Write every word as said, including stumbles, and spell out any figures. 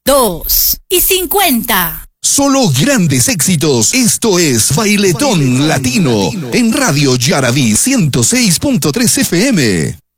dos y cincuenta. Solo grandes éxitos. Esto es Bailetón, Bailetón Latino, Latino en Radio Yaraví ciento seis punto tres F M.